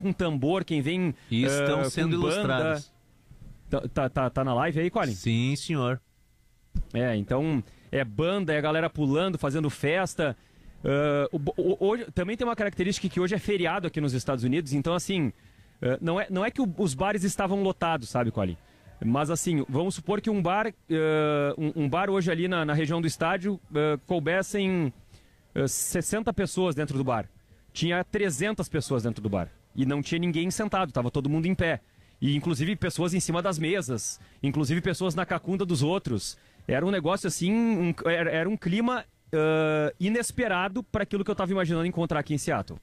com tambor, quem vem E estão sendo ilustrados. Tá na live aí, Colin? Sim, senhor. Então é banda, é a galera pulando, fazendo festa. Hoje, também tem uma característica que hoje é feriado aqui nos Estados Unidos, então assim, não é que os bares estavam lotados, sabe, Colin? Mas assim, vamos supor que um bar hoje ali na região do estádio coubessem 60 pessoas dentro do bar. Tinha 300 pessoas dentro do bar. E não tinha ninguém sentado, tava todo mundo em pé. E inclusive pessoas em cima das mesas, inclusive pessoas na cacunda dos outros. Era um negócio assim, era um clima inesperado para aquilo que eu estava imaginando encontrar aqui em Seattle.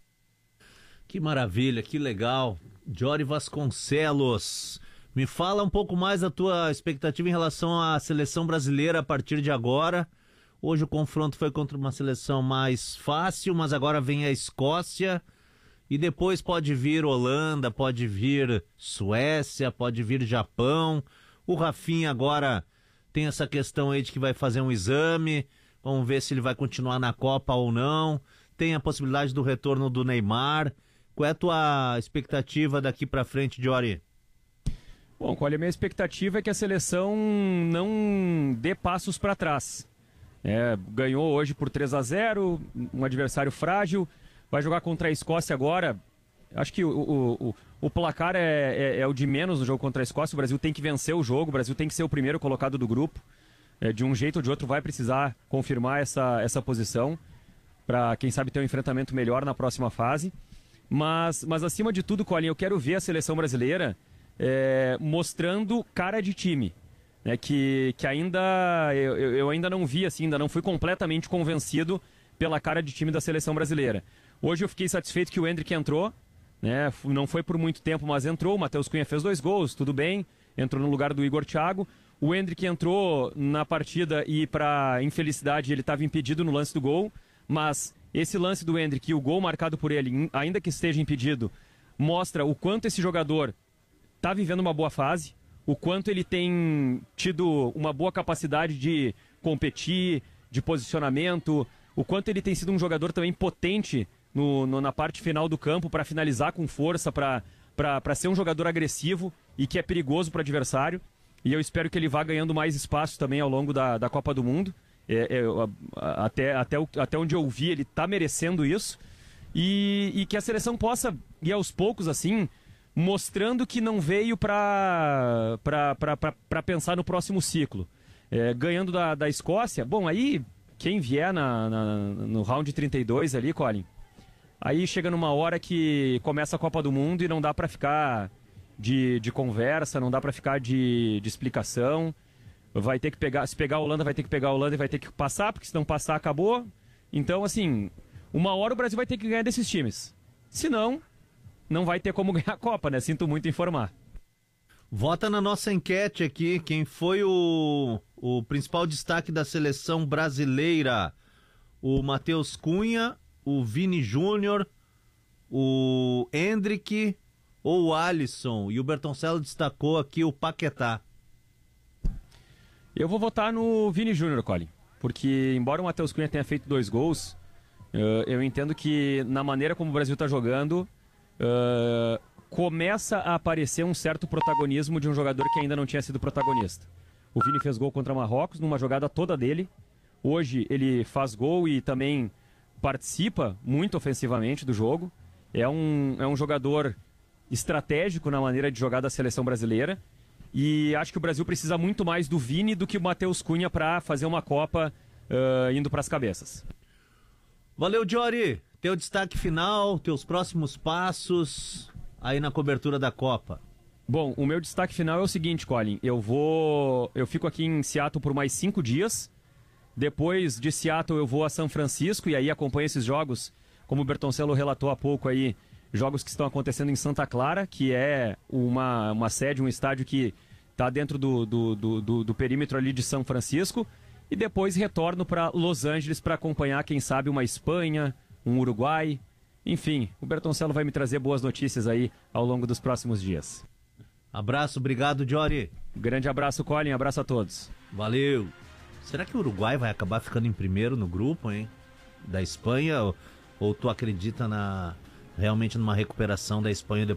Que maravilha, que legal. Jory Vasconcelos, me fala um pouco mais da tua expectativa em relação à seleção brasileira a partir de agora. Hoje o confronto foi contra uma seleção mais fácil, mas agora vem a Escócia. E depois pode vir Holanda, pode vir Suécia, pode vir Japão. O Rafinha agora tem essa questão aí de que vai fazer um exame. Vamos ver se ele vai continuar na Copa ou não. Tem a possibilidade do retorno do Neymar. Qual é a tua expectativa daqui pra frente, Jory? Bom, olha, a minha expectativa é que a seleção não dê passos para trás. Ganhou hoje por 3-0, um adversário frágil. Vai jogar contra a Escócia agora. Acho que o placar é o de menos no jogo contra a Escócia. O Brasil tem que vencer o jogo, o Brasil tem que ser o primeiro colocado do grupo. De um jeito ou de outro vai precisar confirmar essa posição para, quem sabe, ter um enfrentamento melhor na próxima fase. Mas acima de tudo, Colin, eu quero ver a seleção brasileira mostrando cara de time. Que ainda eu ainda não vi, assim, ainda não fui completamente convencido pela cara de time da seleção brasileira. Hoje eu fiquei satisfeito que o Endrick entrou, não foi por muito tempo, mas entrou. O Matheus Cunha fez 2 gols, tudo bem, entrou no lugar do Igor Thiago. O Endrick entrou na partida e, para infelicidade, ele estava impedido no lance do gol, mas esse lance do Endrick e o gol marcado por ele, ainda que esteja impedido, mostra o quanto esse jogador está vivendo uma boa fase, o quanto ele tem tido uma boa capacidade de competir, de posicionamento, o quanto ele tem sido um jogador também potente na parte final do campo para finalizar com força, para ser um jogador agressivo e que é perigoso para o adversário. E eu espero que ele vá ganhando mais espaço também ao longo da Copa do Mundo. Até onde eu vi, ele está merecendo isso. E que a seleção possa ir aos poucos, assim, mostrando que não veio para pensar no próximo ciclo. Ganhando da Escócia, bom, aí quem vier no round 32 ali, Colin, aí chega numa hora que começa a Copa do Mundo e não dá para ficar de conversa, não dá para ficar de explicação. Vai ter que pegar, se pegar a Holanda, vai ter que pegar a Holanda e vai ter que passar, porque se não passar, acabou. Então, assim, uma hora o Brasil vai ter que ganhar desses times. Se não vai ter como ganhar a Copa, né? Sinto muito informar. Vota na nossa enquete aqui, quem foi o principal destaque da seleção brasileira? O Matheus Cunha, o Vini Júnior, o Endrick ou o Alisson? E o Bertoncello destacou aqui o Paquetá. Eu vou votar no Vini Júnior, Colin, porque embora o Matheus Cunha tenha feito 2 gols, eu entendo que na maneira como o Brasil está jogando, começa a aparecer um certo protagonismo de um jogador que ainda não tinha sido protagonista. O Vini fez gol contra Marrocos numa jogada toda dele. Hoje ele faz gol e também participa muito ofensivamente do jogo. É um jogador estratégico na maneira de jogar da seleção brasileira. E acho que o Brasil precisa muito mais do Vini do que o Matheus Cunha para fazer uma Copa indo para as cabeças. Valeu, Jory. Teu destaque final, teus próximos passos aí na cobertura da Copa. Bom, o meu destaque final é o seguinte, Colin. Eu fico aqui em Seattle por mais 5 dias. Depois de Seattle eu vou a São Francisco e aí acompanho esses jogos, como o Bertoncello relatou há pouco aí, jogos que estão acontecendo em Santa Clara, que é uma sede, um estádio que está dentro do perímetro ali de São Francisco. E depois retorno para Los Angeles para acompanhar, quem sabe, uma Espanha, um Uruguai. Enfim, o Bertoncello vai me trazer boas notícias aí ao longo dos próximos dias. Abraço, obrigado, Jory. Grande abraço, Colin, abraço a todos. Valeu. Será que o Uruguai vai acabar ficando em primeiro no grupo, hein? Da Espanha? Ou tu acredita na realmente numa recuperação da Espanha